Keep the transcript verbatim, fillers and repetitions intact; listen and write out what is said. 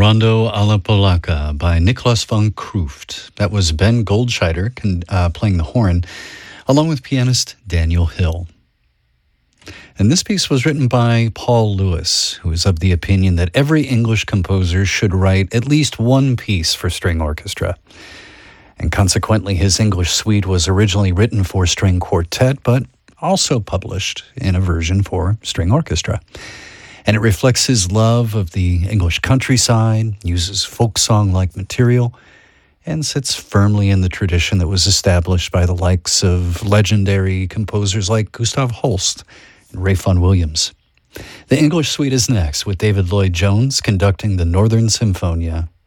Rondo alla Polacca by Niklas von Krooft. That was Ben Goldscheider con- uh, playing the horn, along with pianist Daniel Hill. And this piece was written by Paul Lewis, who is of the opinion that every English composer should write at least one piece for string orchestra. And consequently, his English suite was originally written for string quartet, but also published in a version for string orchestra. And it reflects his love of the English countryside, uses folk song-like material, and sits firmly in the tradition that was established by the likes of legendary composers like Gustav Holst and Ray Vaughan Williams. The English suite is next, with David Lloyd Jones conducting the Northern Symphonia